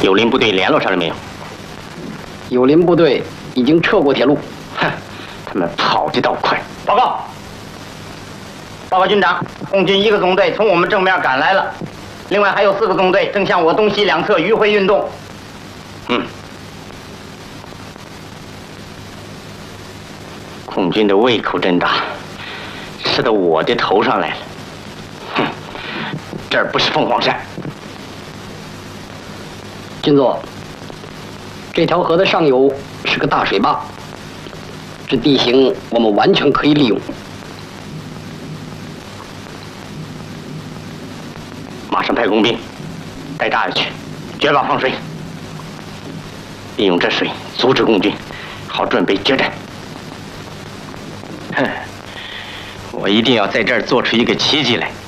友邻部队联络上了没有？ 友邻部队已经撤过铁路。 哼，他们跑得倒快。 报告，报告军长，共军1个纵队从我们正面赶来了，另外还有4个纵队正向我东西两侧迂回运动。 共军的胃口真大，吃到我的头上来了。哼，这儿不是凤凰山。 军座，这条河的上游是个大水坝，这地形我们完全可以利用。 马上派工兵带大爷去，绝坝放水，利用这水阻止共军，好准备决战。哼，我一定要在这儿做出一个奇迹来。